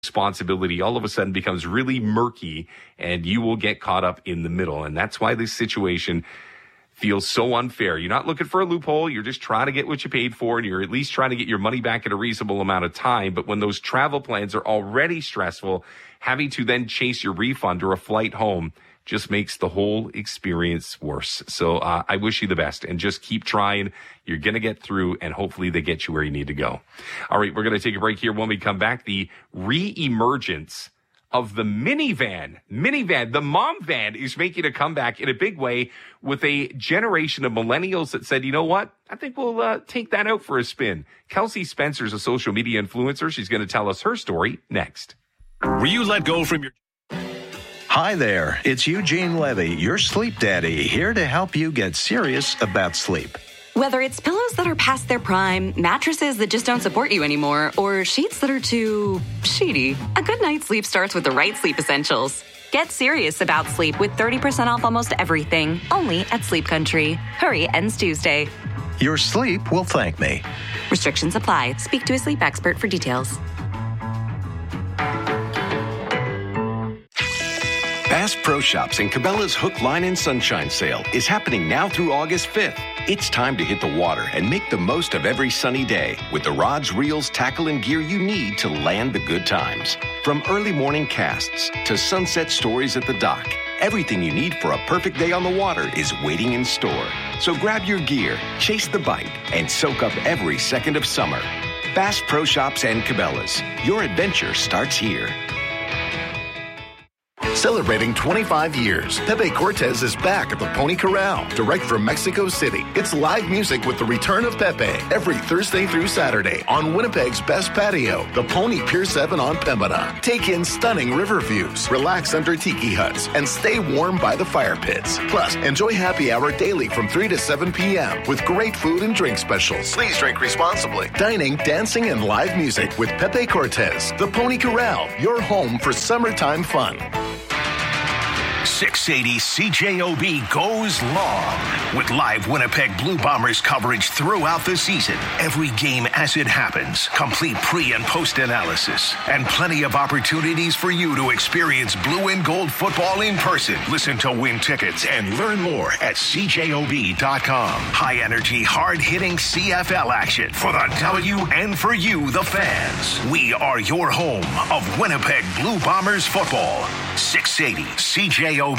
responsibility all of a sudden becomes really murky and you will get caught up in the middle. And that's why this situation feels so unfair. You're not looking for a loophole. You're just trying to get what you paid for, and you're at least trying to get your money back in a reasonable amount of time. But when those travel plans are already stressful, having to then chase your refund or a flight home just makes the whole experience worse. So I wish you the best, and just keep trying. You're going to get through, and hopefully they get you where you need to go. All right, we're going to take a break here. When we come back, the re-emergence of the minivan, the mom van, is making a comeback in a big way with a generation of millennials that said, you know what? I think we'll take that out for a spin. Kelsey Spencer's a social media influencer. She's going to tell us her story next. Were you let go from your... Hi there, it's Eugene Levy, your sleep daddy, here to help you get serious about sleep. Whether it's pillows that are past their prime, mattresses that just don't support you anymore, or sheets that are too sheety, a good night's sleep starts with the right sleep essentials. Get serious about sleep with 30% off almost everything, only at Sleep Country. Hurry, ends Tuesday. Your sleep will thank me. Restrictions apply. Speak to a sleep expert for details. Bass Pro Shops and Cabela's Hook, Line, and Sunshine sale is happening now through August 5th. It's time to hit the water and make the most of every sunny day with the rods, reels, tackle, and gear you need to land the good times. From early morning casts to sunset stories at the dock, everything you need for a perfect day on the water is waiting in store. So grab your gear, chase the bite, and soak up every second of summer. Bass Pro Shops and Cabela's. Your adventure starts here. Celebrating 25 years, Pepe Cortez is back at the Pony Corral, direct from Mexico City. It's live music with the return of Pepe every Thursday through Saturday on Winnipeg's best patio, the Pony Pier 7 on Pembina. Take in stunning river views, relax under tiki huts, and stay warm by the fire pits. Plus, enjoy happy hour daily from 3 to 7 p.m. with great food and drink specials. Please drink responsibly. Dining, dancing, and live music with Pepe Cortez. The Pony Corral, your home for summertime fun. 680 CJOB goes long with live Winnipeg Blue Bombers coverage throughout the season. Every game as it happens, complete pre- and post-analysis, and plenty of opportunities for you to experience blue and gold football in person. Listen to win tickets and learn more at CJOB.com. High-energy, hard-hitting CFL action for the W and for you, the fans. We are your home of Winnipeg Blue Bombers football. 680 CJOB.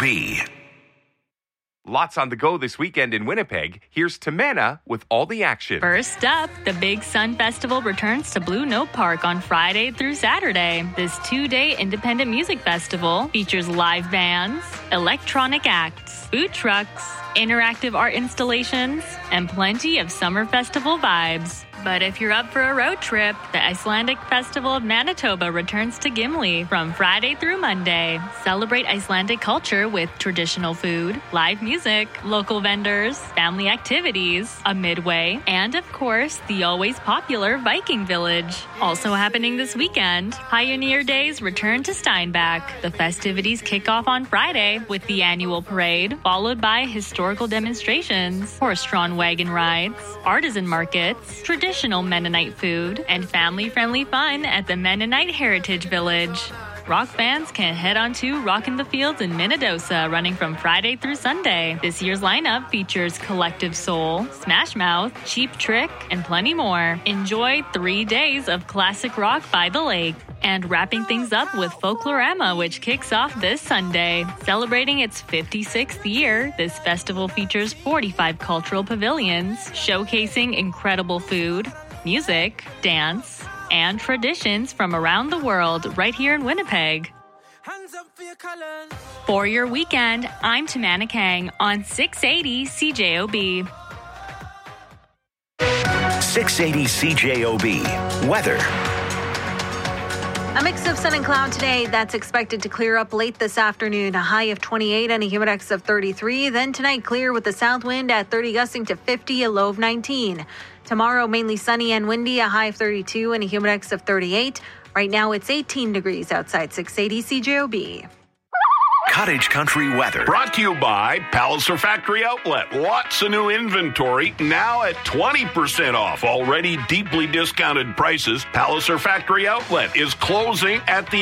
Lots on the go this weekend in Winnipeg. Here's Tamana with all the action. First up, the Big Sun Festival returns to Blue Note Park on Friday through Saturday. This 2-day independent music festival features live bands, electronic acts, food trucks, interactive art installations, and plenty of summer festival vibes. But if you're up for a road trip, the Icelandic Festival of Manitoba returns to Gimli from Friday through Monday. Celebrate Icelandic culture with traditional food, live music, local vendors, family activities, a midway, and of course, the always popular Viking Village. Also happening this weekend, Pioneer Days return to Steinbach. The festivities kick off on Friday with the annual parade, followed by historical demonstrations, horse-drawn wagon rides, artisan markets, traditional Mennonite food, and family-friendly fun at the Mennonite Heritage Village. Rock fans can head on to Rock in the Fields in Minnedosa, running from Friday through Sunday. This year's lineup features Collective Soul, Smash Mouth, Cheap Trick, and plenty more. Enjoy 3 days of classic rock by the lake. And wrapping things up with Folklorama, which kicks off this Sunday. Celebrating its 56th year, this festival features 45 cultural pavilions, showcasing incredible food, music, dance, and traditions from around the world right here in Winnipeg. For your weekend, I'm Tamana Kang on 680 CJOB. 680 CJOB. Weather. A mix of sun and cloud today. That's expected to clear up late this afternoon. A high of 28 and a humidex of 33. Then tonight, clear with the south wind at 30 gusting to 50, a low of 19. Tomorrow, mainly sunny and windy, a high of 32 and a humidex of 38. Right now, it's 18 degrees outside 680 CJOB. Cottage Country weather. Brought to you by Palliser Factory Outlet. Lots of new inventory, now at 20% off. Already deeply discounted prices. Palliser Factory Outlet is closing at the